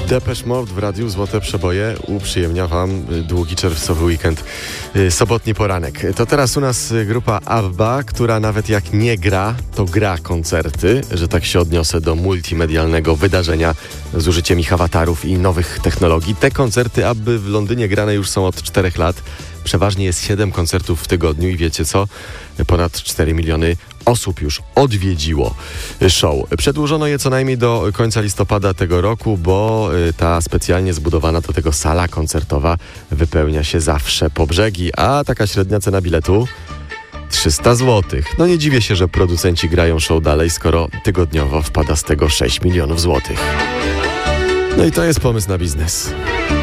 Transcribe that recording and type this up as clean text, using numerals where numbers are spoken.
Depeche Mode w radiu Złote Przeboje uprzyjemnia Wam długi czerwcowy weekend, sobotni poranek. To teraz u nas grupa ABBA, która nawet jak nie gra, to gra koncerty, że tak się odniosę do multimedialnego wydarzenia z użyciem ich awatarów i nowych technologii. Te koncerty ABBY w Londynie grane już są od 4 lat. Przeważnie jest 7 koncertów w tygodniu i wiecie co? Ponad 4 miliony osób już odwiedziło show. Przedłużono je co najmniej do końca listopada tego roku, bo ta specjalnie zbudowana do tego sala koncertowa wypełnia się zawsze po brzegi, a taka średnia cena biletu 300 zł. No nie dziwię się, że producenci grają show dalej, skoro tygodniowo wpada z tego 6 milionów złotych. No i to jest pomysł na biznes.